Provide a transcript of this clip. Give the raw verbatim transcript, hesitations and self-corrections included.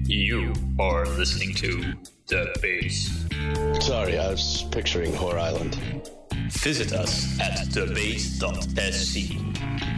You are listening to The Base. Sorry, I was picturing Whore Island. Visit us at debate dot s c.